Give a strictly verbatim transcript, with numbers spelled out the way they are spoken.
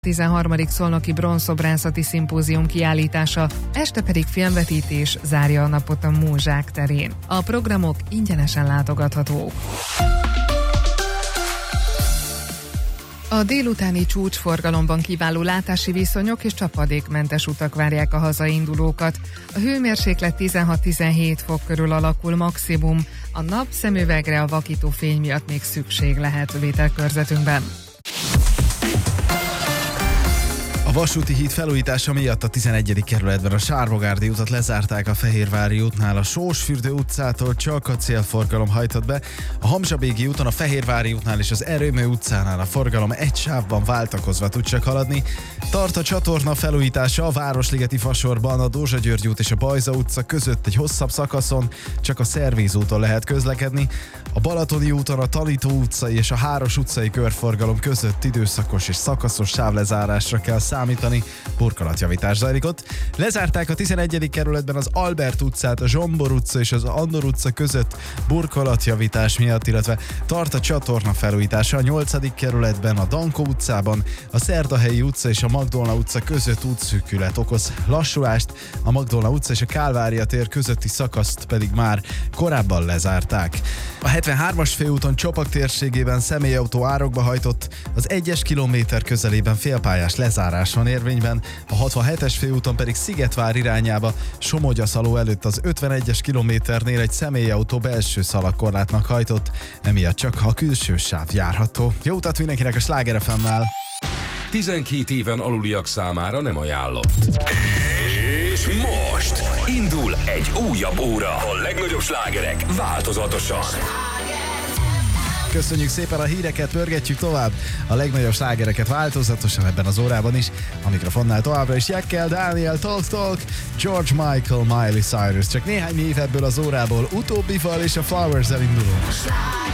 tizenharmadik Szolnoki Bronzszobrászati Szimpózium kiállítása, este pedig filmvetítés zárja a napot a Múzsák terén. A programok ingyenesen látogathatók. A délutáni csúcsforgalomban kiváló látási viszonyok és csapadékmentes utak várják a hazaindulókat. A hőmérséklet tizenhat-tizenhét fok körül alakul maximum, a nap szemüvegre a vakító fény miatt még szükség lehet vételkörzetünkben. A vasúti híd felújítása miatt a tizenegyedik kerületben a Sárvogárdi utat lezárták a Fehérvári útnál. A Sósfürdő utcától csak a célforgalom hajtott be. A Hamzsabégi úton, a Fehérvári útnál és az Erőmű utcánál a forgalom egy sávban váltakozva tud csak haladni. Tart a csatorna felújítása a Városligeti Fasorban, a Dózsa György út és a Bajza utca között egy hosszabb szakaszon csak a Szervíz úton lehet közlekedni. A Balatoni úton a Tanító utcai és a Háros utcai körforgalom között időszakos és szakaszos sávlezárásra kell számítani, burkolatjavítás zajlik ott. Lezárták a tizenegyedik kerületben az Albert utcát, a Zsombor utca és az Andor utca között burkolatjavítás miatt, illetve tart a csatorna felújítása a nyolcadik kerületben, a Dankó utcában, a Szerdahelyi utca és a Magdolna utca között útszűkület okoz lassulást, a Magdolna utca és a Kálvária tér közötti szakaszt pedig már korábban lezárták. A hetvenhármas főúton Csopak térségében személyautó árokba hajtott, az egyes kilométer közelében félpályás lezárás van érvényben, a hatvanhetes főúton pedig Szigetvár irányába Somogyaszaló előtt az ötvenegyes kilométernél egy személyautó belső szalagkorlátnak hajtott, emiatt csak a külső sáv járható. Jó utat mindenkinek a Sláger ef emmel! tizenkét éven aluliak számára nem ajánlott. És most indul egy újabb óra. A legnagyobb slágerek változatosan. Köszönjük szépen a híreket, pörgetjük tovább a legnagyobb slágereket változatosan ebben az órában is. A mikrofonnál továbbra is Jekkel, Dániel, Talk Talk, George Michael, Miley Cyrus. Csak néhány név ebből az órából, utóbbival és a Flowers-el indulunk.